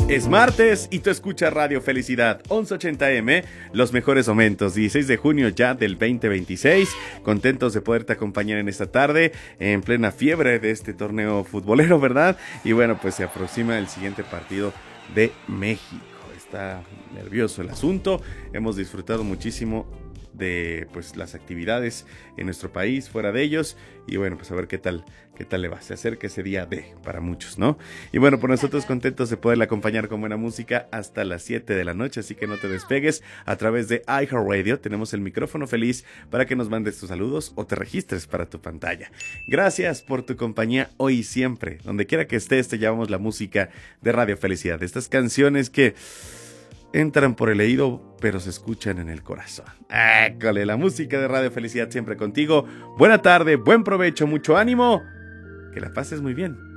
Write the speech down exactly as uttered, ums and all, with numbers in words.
Es martes y tú escuchas Radio Felicidad once ochenta eme, los mejores momentos, dieciséis de junio ya del veinte veintiséis. Contentos de poderte acompañar en esta tarde, en plena fiebre de este torneo futbolero, ¿verdad? Y bueno, pues se aproxima el siguiente partido de México. Está nervioso el asunto, hemos disfrutado muchísimo de pues las actividades en nuestro país, fuera de ellos, y bueno, pues a ver qué tal, qué tal le va. Se acerca ese día D para muchos, ¿no? Y bueno, por nosotros contentos de poderle acompañar con buena música hasta las siete de la noche, así que no te despegues. A través de iHeartRadio tenemos el micrófono feliz para que nos mandes tus saludos o te registres para tu pantalla. Gracias por tu compañía hoy y siempre. Donde quiera que estés, te llevamos la música de Radio Felicidad. Estas canciones que entran por el oído, pero se escuchan en el corazón. ¡École! La música de Radio Felicidad siempre contigo. Buena tarde, buen provecho, mucho ánimo. Que la pases muy bien.